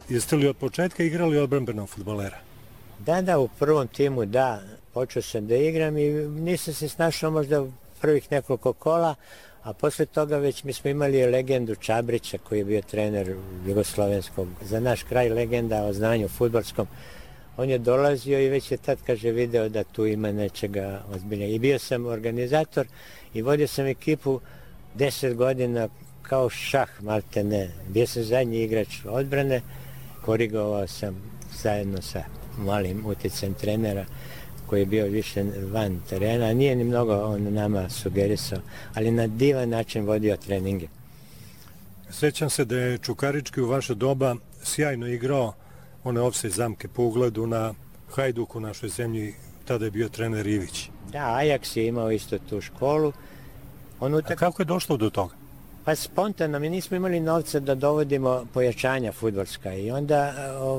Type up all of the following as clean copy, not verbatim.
Jeste li od početka igrali odbrambenog fudbalera? Da, u prvom timu da, počeo sam da igram i nisam se snašao možda u prvih nekoliko kola, a posle toga već mi smo imali legendu Čabrića koji je bio trener jugoslovenskog, za naš kraj legenda o znanju fudbalskom. On je dolazio i već je tad, kaže, video da tu ima nečega ozbiljnjega. I bio sam organizator i vodio sam ekipu 10 godina kao šah, malte ne. Bio sam zadnji igrač odbrane, korigovao sam zajedno sa malim utjecajem trenera koji je bio više van terena. Nije ni mnogo on nama sugerisao, ali na divan način vodio treninge. Sjećam se da je Čukarički u vaše doba sjajno igrao one ofsaj zamke po ugledu na Hajduku u našoj zemlji, tada je bio trener Ivić. Da, Ajax je imao isto tu školu. A kako je došlo do toga? Pa spontano, mi nismo imali novca da dovodimo pojačanja fudbalska i onda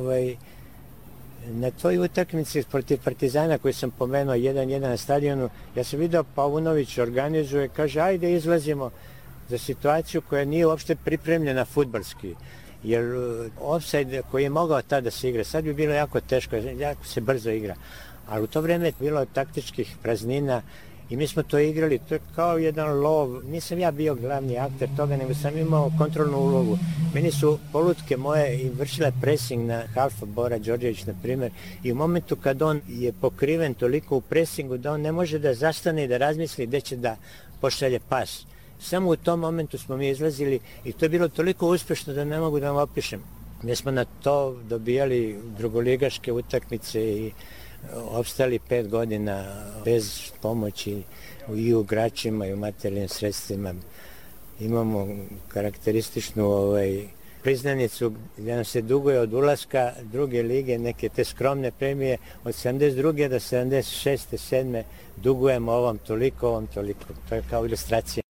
na toj utakmici protiv Partizana koju sam pomenuo 1-1 na stadionu, ja sam video Paunović organizuje, kaže ajde izlazimo za situaciju koja nije uopšte pripremljena fudbalski. Jer ofsajd koji je mogao tada da se igra, sad bi bilo jako teško, jako se brzo igra. Ali u to vreme je bilo taktičkih praznina i mi smo to igrali, to je kao jedan lov. Nisam ja bio glavni akter toga, nego sam imao kontrolnu ulogu. Meni su polutke moje i vršile pressing na halfa Bora Đorđević, na primjer, i u momentu kad on je pokriven toliko u pressingu da on ne može da zastane i da razmisli gde će da pošalje pas. Samo u tom momentu smo mi izlazili i to je bilo toliko uspešno da ne mogu da vam opišem. Mi smo na to dobijali drugoligaške utakmice i opstali 5 godina bez pomoći i u igračima i u materijalnim sredstvima. Imamo karakterističnu priznanicu gdje nam se duguje od ulaska druge lige, neke te skromne premije od 72. do 76. 7. dugujemo ovom toliko. To je kao ilustracija.